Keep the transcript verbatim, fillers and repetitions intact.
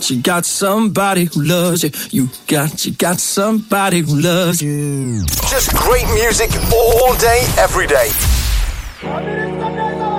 You got somebody who loves you. You got, you got somebody who loves you. Just great music all day, every day.